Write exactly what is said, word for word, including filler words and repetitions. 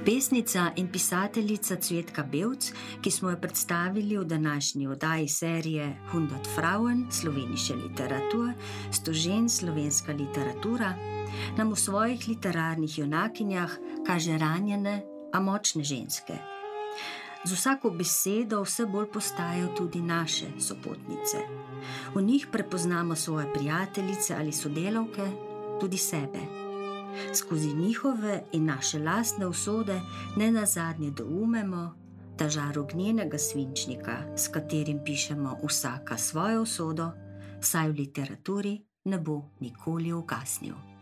Pesnica in pisateljica Cvetka Bevc, ki smo jo predstavili v današnji oddaji serije hundert Frauen, slovenische Literatur, sto žen, slovenska literatura, nam v svojih literarnih junakinjah kaže ranjene, a močne ženske. Z vsako besedo vse bolj postajajo tudi naše sopotnice. V njih prepoznamo svoje prijateljice ali sodelavke, tudi sebe. Skozi njihove in naše lastne usode ne nazadnje doumemo ta žar ognjenega svinčnika, s katerim pišemo vsaka svojo usodo, saj v literaturi ne bo nikoli ugasnil.